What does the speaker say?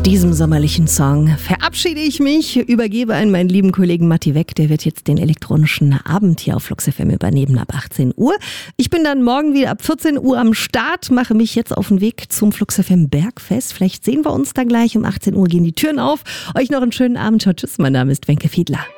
diesem sommerlichen Song verabschiede ich mich, übergebe an meinen lieben Kollegen Matti Weck. Der wird jetzt den elektronischen Abend hier auf Flux FM übernehmen ab 18 Uhr. Ich bin dann morgen wieder ab 14 Uhr am Start, mache mich jetzt auf den Weg zum Flux FM Bergfest. Vielleicht sehen wir uns da gleich. Um 18 Uhr gehen die Türen auf. Euch noch einen schönen Abend. Ciao, tschüss. Mein Name ist Wenke Fiedler.